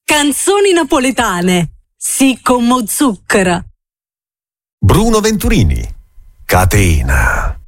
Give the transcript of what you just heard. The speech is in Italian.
Canzoni napoletane. Sì, con mo zucchero. Bruno Venturini. Catena.